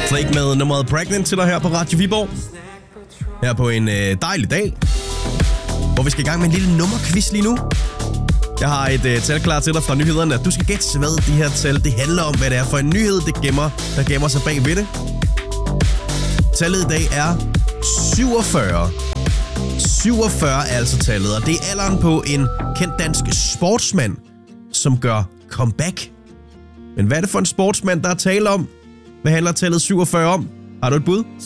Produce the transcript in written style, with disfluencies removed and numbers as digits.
Flake med nummeret Pregnant til dig her på Radio Viborg. Her på en dejlig dag, hvor vi skal i gang med en lille nummerquiz lige nu. Jeg har et tal klar til dig fra nyhederne, at du skal gætte, hvad de her tal det handler om, hvad det er for en nyhed, der gemmer sig bag ved det. Tallet i dag er 47. 47 er altså tallet, og det er alderen på en kendt dansk sportsmand, som gør comeback. Men hvad er det for en sportsmand, der er tale om? Hvad handler tallet 47 om? Har du et bud?